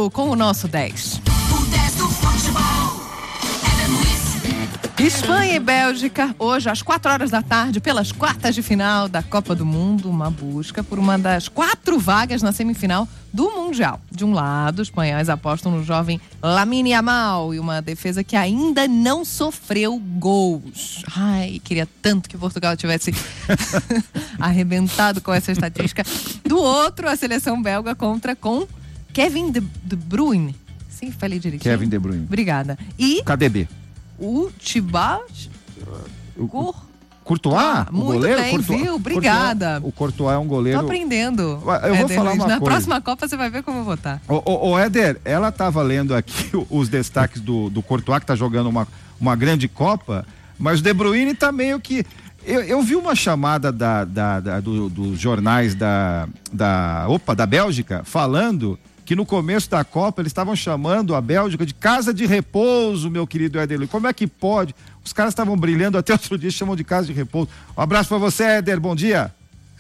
mundo com o nosso 10. O 10 do futebol. Espanha e Bélgica, hoje às 4 horas da tarde, pelas quartas de final da Copa do Mundo, uma busca por uma das 4 vagas na semifinal do Mundial. De um lado, os espanhóis apostam no jovem Lamine Yamal e uma defesa que ainda não sofreu gols. Ai, queria tanto que Portugal tivesse arrebentado com essa estatística. Do outro, a seleção belga contra com Kevin De Bruyne. Sim, falei direitinho. Kevin De Bruyne. Obrigada. E KDB. o Thibaut Courtois, o muito goleiro? bem, Courtois, viu? Obrigada. O Courtois é um goleiro... Tô aprendendo. Eu vou falar uma Na coisa. próxima Copa você vai ver como eu vou estar. Ô Éder, ela tava lendo aqui os destaques do Courtois, que tá jogando uma grande Copa, mas o De Bruyne tá meio que... Eu vi uma chamada dos jornais da Bélgica falando que no começo da Copa eles estavam chamando a Bélgica de casa de repouso, meu querido Éder Luiz. Como é que pode? Os caras estavam brilhando até outro dia, chamam de casa de repouso. Um abraço pra você, Éder, bom dia.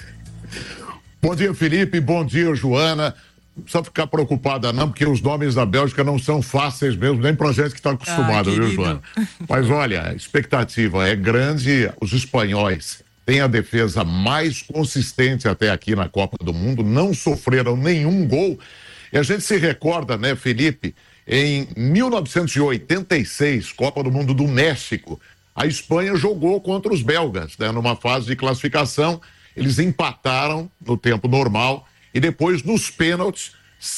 Bom dia, Felipe, bom dia, Joana. Não precisa ficar preocupada não, porque os nomes da Bélgica não são fáceis mesmo, nem pra gente que tá acostumado, viu, Joana? Mas olha, a expectativa é grande, os espanhóis têm a defesa mais consistente até aqui na Copa do Mundo, não sofreram nenhum gol. E a gente se recorda, né, Felipe, em 1986, Copa do Mundo do México, a Espanha jogou contra os belgas, né, numa fase de classificação, eles empataram no tempo normal e depois nos pênaltis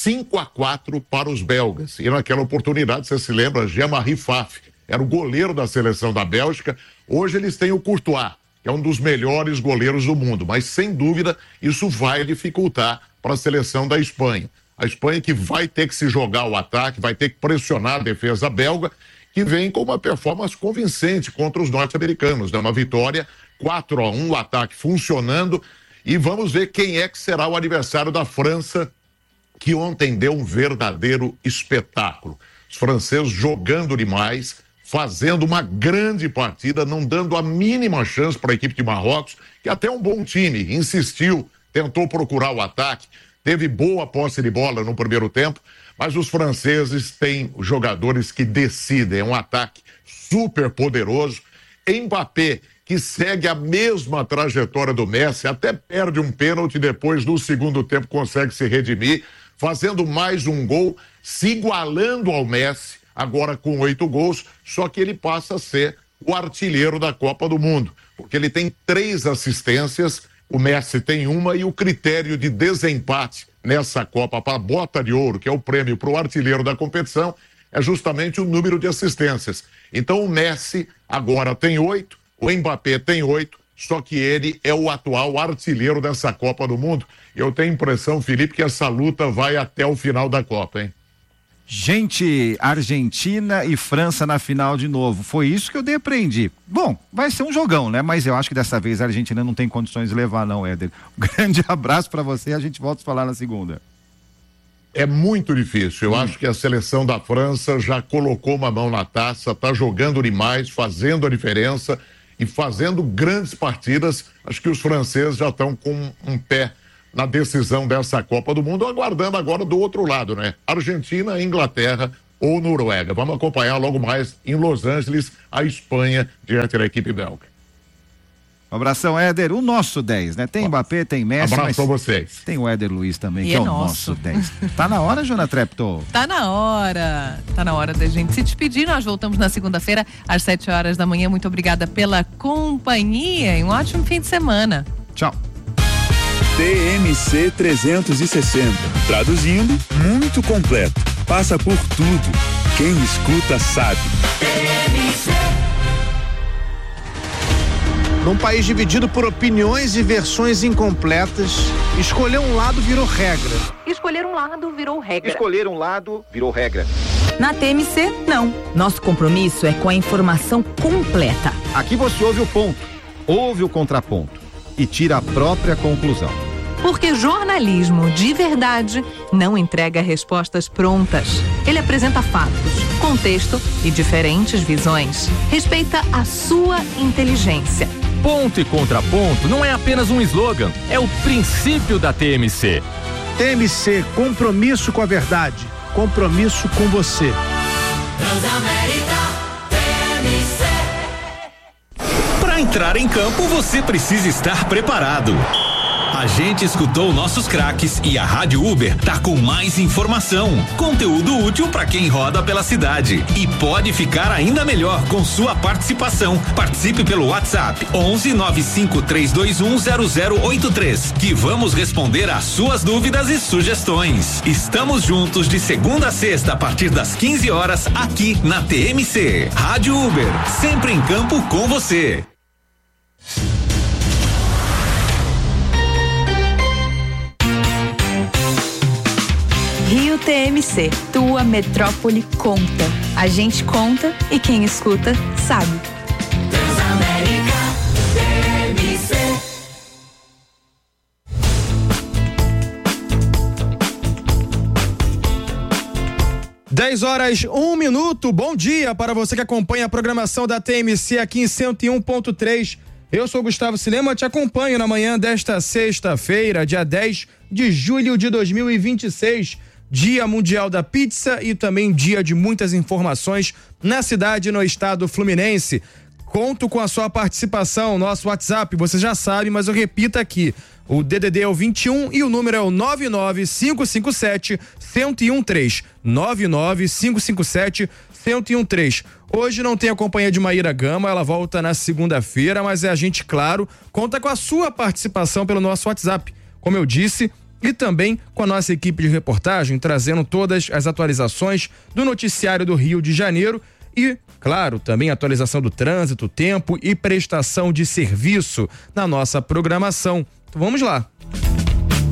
5-4 para os belgas. E naquela oportunidade, você se lembra, Jean-Marie Pfaff era o goleiro da seleção da Bélgica. Hoje eles têm o Courtois, que é um dos melhores goleiros do mundo, mas sem dúvida isso vai dificultar para a seleção da Espanha. A Espanha que vai ter que se jogar o ataque, vai ter que pressionar a defesa belga, que vem com uma performance convincente contra os norte-americanos, né? Uma vitória 4-1, o ataque funcionando, e vamos ver quem é que será o adversário da França, que ontem deu um verdadeiro espetáculo. Os franceses jogando demais, fazendo uma grande partida, não dando a mínima chance para a equipe de Marrocos, que até um bom time, insistiu, tentou procurar o ataque, teve boa posse de bola no primeiro tempo, mas os franceses têm jogadores que decidem, é um ataque super poderoso. Mbappé, que segue a mesma trajetória do Messi, até perde um pênalti, depois no segundo tempo consegue se redimir, fazendo mais um gol, se igualando ao Messi, agora com 8 gols, só que ele passa a ser o artilheiro da Copa do Mundo, porque ele tem 3 assistências, o Messi tem uma, e o critério de desempate nessa Copa para a bota de ouro, que é o prêmio para o artilheiro da competição, é justamente o número de assistências. Então o Messi agora tem 8, o Mbappé tem 8, só que ele é o atual artilheiro dessa Copa do Mundo. Eu tenho a impressão, Felipe, que essa luta vai até o final da Copa, hein? Gente, Argentina e França na final de novo. Foi isso que eu depreendi. Bom, vai ser um jogão, né? Mas eu acho que dessa vez a Argentina não tem condições de levar, não, Éder. Um grande abraço pra você e a gente volta a falar na segunda. É muito difícil. Eu acho que a seleção da França já colocou uma mão na taça, tá jogando demais, fazendo a diferença e fazendo grandes partidas. Acho que os franceses já estão com um pé na decisão dessa Copa do Mundo, aguardando agora do outro lado, né? Argentina, Inglaterra ou Noruega. Vamos acompanhar logo mais em Los Angeles a Espanha diante da equipe belga. Um abração, Éder. O nosso 10, né? Tem Mbappé, tem Messi. Abraço pra vocês. Tem o Éder Luiz também, que é o nosso 10. Tá na hora, Joana Trepto? Tá na hora. Tá na hora da gente se despedir. Nós voltamos na segunda-feira, às 7 horas da manhã. Muito obrigada pela companhia e um ótimo fim de semana. Tchau. TMC 360. Traduzindo, muito completo. Passa por tudo. Quem escuta sabe. TMC. Num país dividido por opiniões e versões incompletas, escolher um lado virou regra. Escolher um lado virou regra. Escolher um lado virou regra. Na TMC, não. Nosso compromisso é com a informação completa. Aqui você ouve o ponto, ouve o contraponto e tira a própria conclusão. Porque jornalismo de verdade não entrega respostas prontas. Ele apresenta fatos, contexto e diferentes visões. Respeita a sua inteligência. Ponto e contraponto não é apenas um slogan, é o princípio da TMC. TMC, compromisso com a verdade. compromisso com você. Transamérica TMC. Para entrar em campo, você precisa estar preparado. A gente escutou nossos craques e a Rádio Uber tá com mais informação, conteúdo útil para quem roda pela cidade e pode ficar ainda melhor com sua participação. Participe pelo WhatsApp 119532100083 que vamos responder às suas dúvidas e sugestões. Estamos juntos de segunda a sexta a partir das 15 horas aqui na TMC. Rádio Uber, sempre em campo com você. Rio TMC, tua metrópole conta. A gente conta e quem escuta sabe. Transamérica TMC. Dez horas, 1 minuto. Bom dia para você que acompanha a programação da TMC aqui em 101.3. Eu sou Gustavo Silema, te acompanho na manhã desta sexta-feira, dia 10 de julho de 2026. Dia Mundial da Pizza e também dia de muitas informações na cidade e no estado fluminense. Conto com a sua participação, nosso WhatsApp, você já sabe, mas eu repito aqui. O DDD é o 21 e o número é o 99557-1013. 99557-1013. Hoje não tem a companhia de Maíra Gama, ela volta na segunda-feira, mas a gente, claro, conta com a sua participação pelo nosso WhatsApp. Como eu disse, e também com a nossa equipe de reportagem, trazendo todas as atualizações do noticiário do Rio de Janeiro e, claro, também atualização do trânsito, tempo e prestação de serviço na nossa programação. Então vamos lá.